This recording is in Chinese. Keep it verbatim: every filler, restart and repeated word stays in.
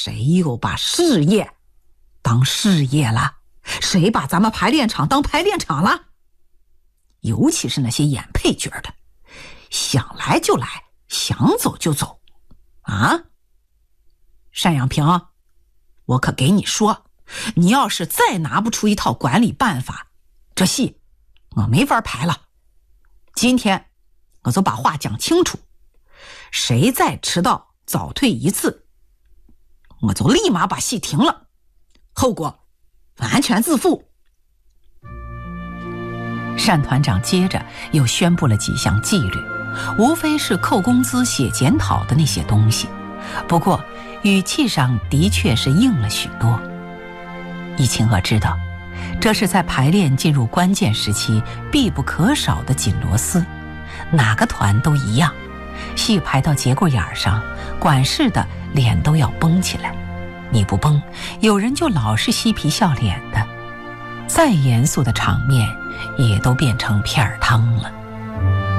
谁又把事业当事业了？谁把咱们排练场当排练场了？尤其是那些演配角的，想来就来，想走就走啊！单阳平，我可给你说，你要是再拿不出一套管理办法，这戏我没法排了。今天我就把话讲清楚，谁再迟到早退一次，我就立马把戏停了，后果完全自负。单团长接着又宣布了几项纪律，无非是扣工资、写检讨的那些东西，不过语气上的确是硬了许多。易清娥知道，这是在排练进入关键时期必不可少的紧螺丝，哪个团都一样，戏排到节骨眼上，管事的脸都要绷起来，你不绷，有人就老是嬉皮笑脸的，再严肃的场面也都变成片儿汤了。